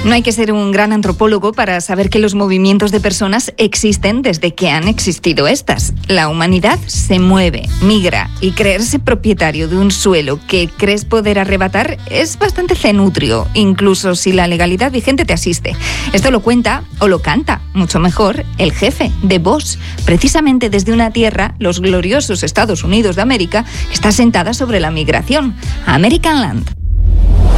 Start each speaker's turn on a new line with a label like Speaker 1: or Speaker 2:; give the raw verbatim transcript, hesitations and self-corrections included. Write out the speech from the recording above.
Speaker 1: No hay que ser un gran antropólogo para saber que los movimientos de personas existen desde que han existido estas. La humanidad se mueve, migra, y creerse propietario de un suelo que crees poder arrebatar es bastante cenutrio, incluso si la legalidad vigente te asiste. Esto lo cuenta, o lo canta, mucho mejor, el jefe de Vox, precisamente desde una tierra, los gloriosos Estados Unidos de América, que está sentada sobre la migración, American Land.